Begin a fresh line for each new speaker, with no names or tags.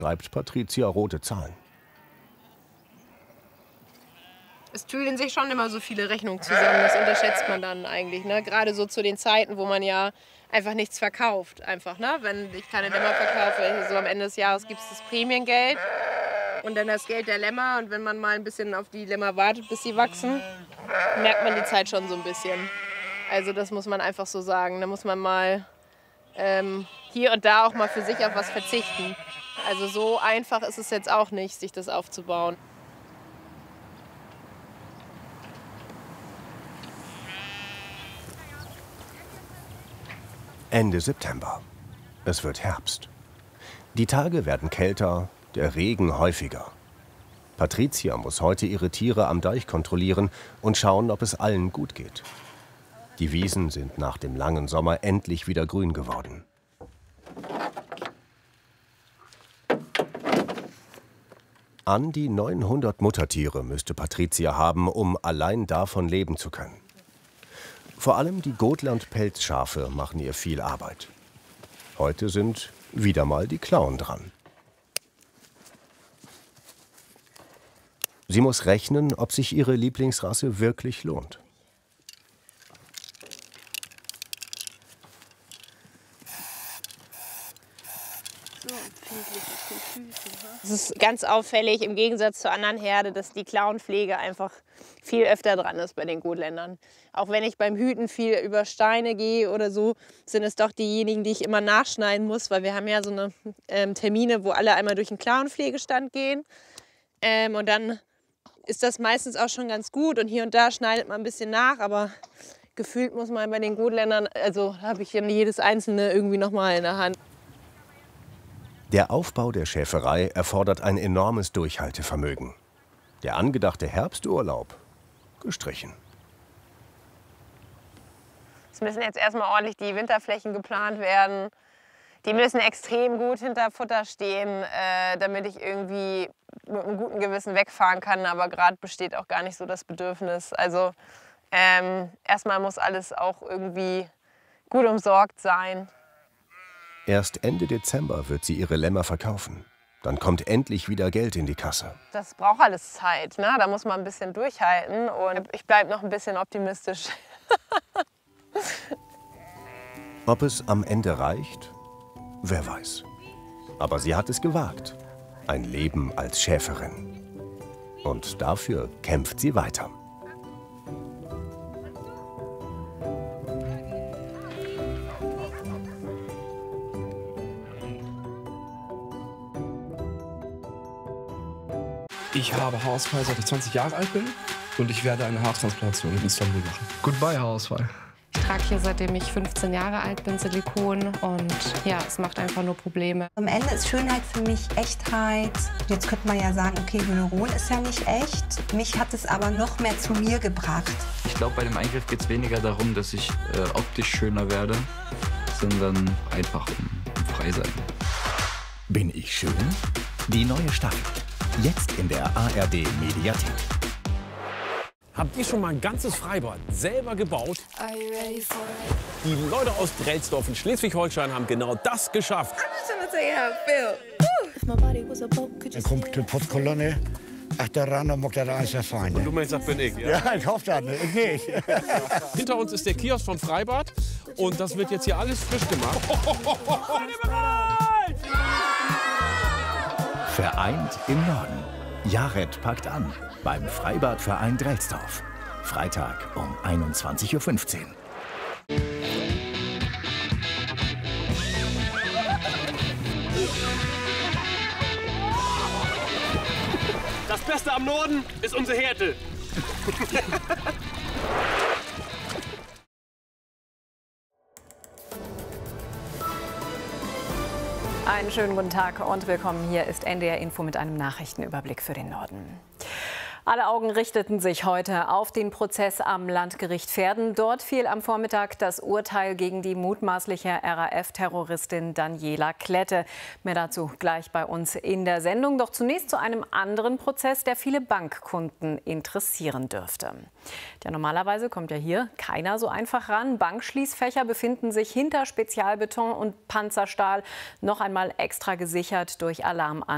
schreibt Patricia rote Zahlen.
Es tüdeln sich schon immer so viele Rechnungen zusammen, das unterschätzt man dann eigentlich. Ne? Gerade so zu den Zeiten, wo man ja einfach nichts verkauft. Einfach, ne? Wenn ich keine Lämmer verkaufe, so am Ende des Jahres gibt es das Prämiengeld und dann das Geld der Lämmer. Und wenn man mal ein bisschen auf die Lämmer wartet, bis sie wachsen, merkt man die Zeit schon so ein bisschen. Also das muss man einfach so sagen. Da muss man mal hier und da auch mal für sich auf was verzichten. Also so einfach ist es jetzt auch nicht, sich das aufzubauen.
Ende September. Es wird Herbst. Die Tage werden kälter, der Regen häufiger. Patricia muss heute ihre Tiere am Deich kontrollieren und schauen, ob es allen gut geht. Die Wiesen sind nach dem langen Sommer endlich wieder grün geworden. An die 900 Muttertiere müsste Patricia haben, um allein davon leben zu können. Vor allem die Gotland-Pelzschafe machen ihr viel Arbeit. Heute sind wieder mal die Klauen dran. Sie muss rechnen, ob sich ihre Lieblingsrasse wirklich lohnt.
Es ist ganz auffällig im Gegensatz zur anderen Herde, dass die Klauenpflege einfach viel öfter dran ist bei den Gotländern. Auch wenn ich beim Hüten viel über Steine gehe oder so, sind es doch diejenigen, die ich immer nachschneiden muss, weil wir haben ja so eine Termine, wo alle einmal durch den Klauenpflegestand gehen. Und dann ist das meistens auch schon ganz gut und hier und da schneidet man ein bisschen nach, aber gefühlt muss man bei den Gotländern, also habe ich jedes einzelne irgendwie noch mal in der Hand.
Der Aufbau der Schäferei erfordert ein enormes Durchhaltevermögen. Der angedachte Herbsturlaub gestrichen.
Es müssen jetzt erstmal ordentlich die Winterflächen geplant werden. Die müssen extrem gut hinter Futter stehen, damit ich irgendwie mit einem guten Gewissen wegfahren kann. Aber gerade besteht auch gar nicht so das Bedürfnis. Also erstmal muss alles auch irgendwie gut umsorgt sein.
Erst Ende Dezember wird sie ihre Lämmer verkaufen. Dann kommt endlich wieder Geld in die Kasse.
Das braucht alles Zeit, ne? Da muss man ein bisschen durchhalten und ich bleibe noch ein bisschen optimistisch.
Ob es am Ende reicht? Wer weiß. Aber sie hat es gewagt. Ein Leben als Schäferin. Und dafür kämpft sie weiter.
Ich habe Haarausfall, seit ich 20 Jahre alt bin und ich werde eine Haartransplantation in Istanbul machen. Goodbye Haarausfall.
Ich trage hier, seitdem ich 15 Jahre alt bin, Silikon und ja, es macht einfach nur Probleme.
Am Ende ist Schönheit für mich Echtheit. Jetzt könnte man ja sagen, okay, Hyaluron ist ja nicht echt. Mich hat es aber noch mehr zu mir gebracht.
Ich glaube, bei dem Eingriff geht es weniger darum, dass ich optisch schöner werde, sondern einfach um frei sein.
Bin ich schön? Die neue Staffel. Jetzt in der ARD Mediathek.
Habt ihr schon mal ein ganzes Freibad selber gebaut? Die Leute aus Drelsdorf in Schleswig-Holstein haben genau das geschafft.
Dann kommt die Putzkolonne achteran und macht das alles sehr fein.
Und du meinst, das bin ich, ja?
Ja, ich hoffe das nicht. Ich nicht.
Hinter uns ist der Kiosk von Freibad und das wird jetzt hier alles frisch gemacht.
Vereint im Norden. Jared packt an beim Freibadverein Drelsdorf. Freitag um 21:15 Uhr.
Das Beste am Norden ist unsere Härte.
Einen schönen guten Tag und willkommen. Hier ist NDR Info mit einem Nachrichtenüberblick für den Norden. Alle Augen richteten sich heute auf den Prozess am Landgericht Verden. Dort fiel am Vormittag das Urteil gegen die mutmaßliche RAF-Terroristin Daniela Klette. Mehr dazu gleich bei uns in der Sendung. Doch zunächst zu einem anderen Prozess, der viele Bankkunden interessieren dürfte. Ja, normalerweise kommt ja hier keiner so einfach ran. Bankschließfächer befinden sich hinter Spezialbeton und Panzerstahl, noch einmal extra gesichert durch Alarmanlagen.